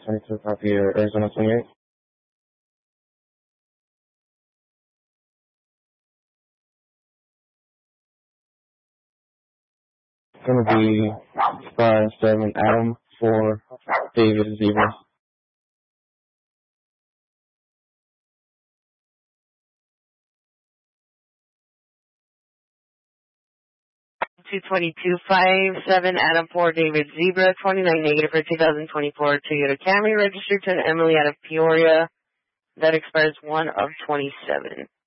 22 copy Arizona 28. It's going to be 5-7 Adam for David Zebra. 22257 Adam 4 David Zebra 29 negative for 2024 Toyota Camry registered to an Emily out of Peoria that expires 1 of 27.